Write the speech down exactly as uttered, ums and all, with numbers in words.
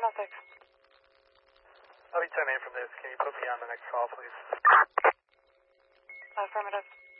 oh six. I'll be ten eight from this. Can you put me on the next call, please? Affirmative.